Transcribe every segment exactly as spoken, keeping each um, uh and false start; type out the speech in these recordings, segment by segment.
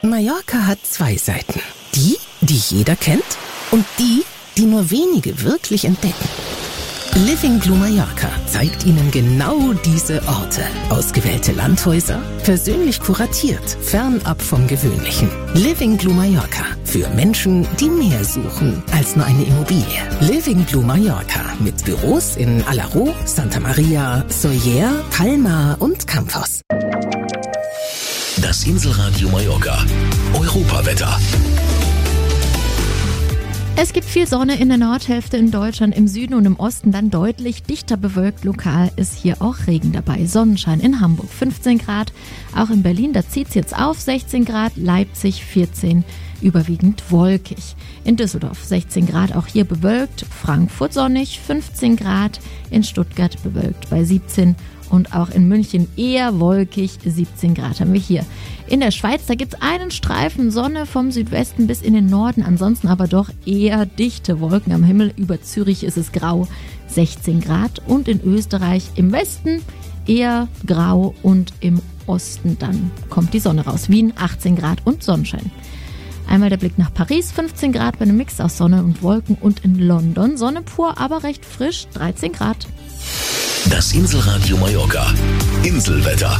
Mallorca hat zwei Seiten. Die, die jeder kennt und die, die nur wenige wirklich entdecken. Living Blue Mallorca zeigt Ihnen genau diese Orte. Ausgewählte Landhäuser, persönlich kuratiert, fernab vom Gewöhnlichen. Living Blue Mallorca für Menschen, die mehr suchen als nur eine Immobilie. Living Blue Mallorca mit Büros in Alaró, Santa Maria, Sóller, Palma und Campos. Das Inselradio Mallorca. Europawetter. Es gibt viel Sonne in der Nordhälfte in Deutschland, im Süden und im Osten dann deutlich dichter bewölkt. Lokal ist hier auch Regen dabei. Sonnenschein in Hamburg fünfzehn Grad, auch in Berlin, da zieht es jetzt auf sechzehn Grad, Leipzig vierzehn, überwiegend wolkig. In Düsseldorf sechzehn Grad, auch hier bewölkt, Frankfurt sonnig, fünfzehn Grad, in Stuttgart bewölkt bei siebzehn und auch in München eher wolkig, siebzehn Grad haben wir hier. In der Schweiz, da gibt es einen Streifen Sonne vom Südwesten bis in den Norden, ansonsten aber doch eher dichte Wolken am Himmel. Über Zürich ist es grau, sechzehn Grad, und in Österreich im Westen eher grau und im Osten dann kommt die Sonne raus. Wien achtzehn Grad und Sonnenschein. Einmal der Blick nach Paris, fünfzehn Grad bei einem Mix aus Sonne und Wolken, und in London Sonne pur, aber recht frisch, dreizehn Grad. Das Inselradio Mallorca. Inselwetter.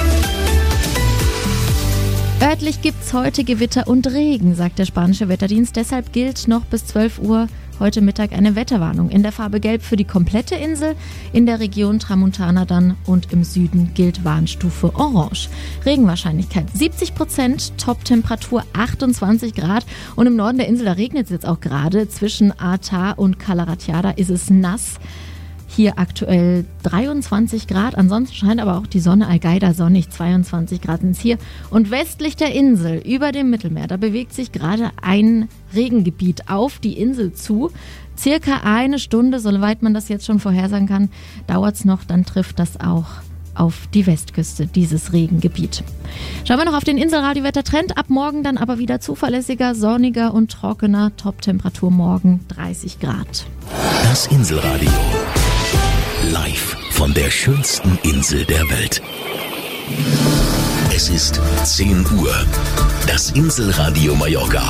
Örtlich gibt's heute Gewitter und Regen, sagt der spanische Wetterdienst. Deshalb gilt noch bis zwölf Uhr heute Mittag eine Wetterwarnung. In der Farbe Gelb für die komplette Insel, in der Region Tramontana dann, und im Süden gilt Warnstufe Orange. Regenwahrscheinlichkeit siebzig Prozent, Toptemperatur achtundzwanzig Grad, und im Norden der Insel, da regnet es jetzt auch gerade. Zwischen Arta und Calaratiada ist es nass. Hier aktuell dreiundzwanzig Grad, ansonsten scheint aber auch die Sonne, Algaida sonnig, zweiundzwanzig Grad sind es hier. Und westlich der Insel, über dem Mittelmeer, da bewegt sich gerade ein Regengebiet auf die Insel zu. Circa eine Stunde, soweit man das jetzt schon vorhersagen kann, dauert es noch, dann trifft das auch auf die Westküste, dieses Regengebiet. Schauen wir noch auf den Inselradio-Wettertrend. Ab morgen dann aber wieder zuverlässiger, sonniger und trockener. Toptemperatur morgen dreißig Grad. Das Inselradio. Live von der schönsten Insel der Welt. Es ist zehn Uhr. Das Inselradio Mallorca.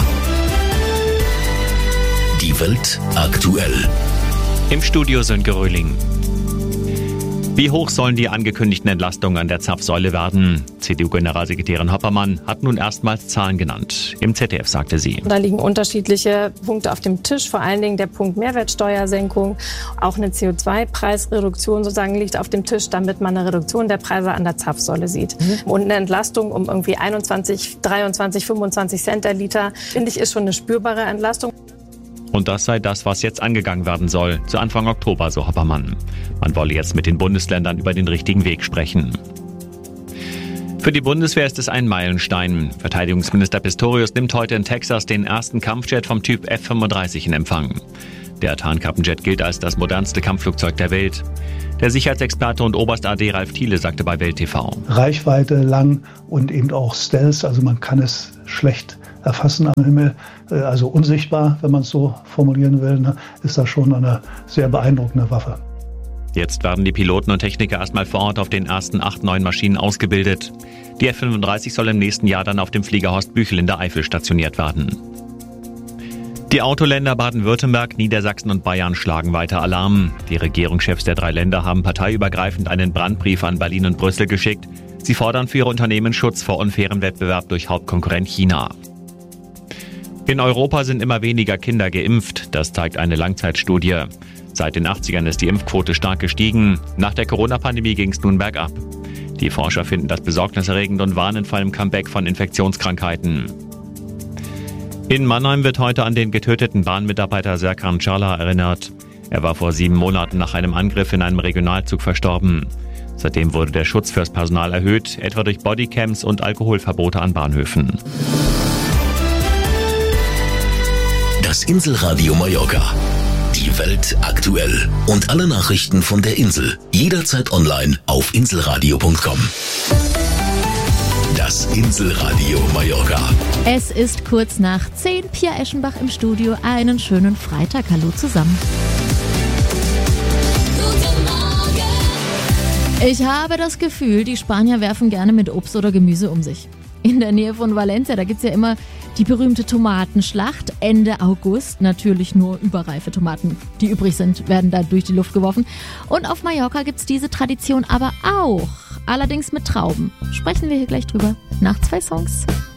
Die Welt aktuell. Im Studio Sönke Röhling. Wie hoch sollen die angekündigten Entlastungen an der Zapfsäule werden? C D U-Generalsekretärin Hoppermann hat nun erstmals Zahlen genannt. Im Z D F sagte sie: Da liegen unterschiedliche Punkte auf dem Tisch, vor allen Dingen der Punkt Mehrwertsteuersenkung. Auch eine C O zwei Preisreduktion sozusagen liegt auf dem Tisch, damit man eine Reduktion der Preise an der Zapfsäule sieht. Mhm. Und eine Entlastung um irgendwie einundzwanzig, dreiundzwanzig, fünfundzwanzig Cent der Liter, finde ich, ist schon eine spürbare Entlastung. Und das sei das, was jetzt angegangen werden soll, zu Anfang Oktober, so Hoppermann. Man wolle jetzt mit den Bundesländern über den richtigen Weg sprechen. Für die Bundeswehr ist es ein Meilenstein. Verteidigungsminister Pistorius nimmt heute in Texas den ersten Kampfjet vom Typ F fünfunddreißig in Empfang. Der Tarnkappenjet gilt als das modernste Kampfflugzeug der Welt. Der Sicherheitsexperte und Oberst A D Ralf Thiele sagte bei Welt T V: Reichweite lang und eben auch Stealth, also man kann es schlecht erfassen am Himmel, also unsichtbar, wenn man es so formulieren will, ist das schon eine sehr beeindruckende Waffe. Jetzt werden die Piloten und Techniker erstmal vor Ort auf den ersten acht neuen Maschinen ausgebildet. Die F fünfunddreißig soll im nächsten Jahr dann auf dem Flieger Horst Büchel in der Eifel stationiert werden. Die Autoländer Baden-Württemberg, Niedersachsen und Bayern schlagen weiter Alarm. Die Regierungschefs der drei Länder haben parteiübergreifend einen Brandbrief an Berlin und Brüssel geschickt. Sie fordern für ihre Unternehmen Schutz vor unfairem Wettbewerb durch Hauptkonkurrent China. In Europa sind immer weniger Kinder geimpft, das zeigt eine Langzeitstudie. Seit den achtzigern ist die Impfquote stark gestiegen. Nach der Corona-Pandemie ging es nun bergab. Die Forscher finden das besorgniserregend und warnen vor einem Comeback von Infektionskrankheiten. In Mannheim wird heute an den getöteten Bahnmitarbeiter Serkan Çağlar erinnert. Er war vor sieben Monaten nach einem Angriff in einem Regionalzug verstorben. Seitdem wurde der Schutz fürs Personal erhöht, etwa durch Bodycams und Alkoholverbote an Bahnhöfen. Das Inselradio Mallorca. Die Welt aktuell. Und alle Nachrichten von der Insel. Jederzeit online auf inselradio punkt com. Das Inselradio Mallorca. Es ist kurz nach zehn. Pia Eschenbach im Studio. Einen schönen Freitag. Hallo zusammen. Guten Morgen. Ich habe das Gefühl, die Spanier werfen gerne mit Obst oder Gemüse um sich. in der Nähe von Valencia. Da gibt es ja immer die berühmte Tomatenschlacht Ende August. Natürlich nur überreife Tomaten, die übrig sind, werden da durch die Luft geworfen. Und auf Mallorca gibt es diese Tradition aber auch. Allerdings mit Trauben. Sprechen wir hier gleich drüber nach zwei Songs.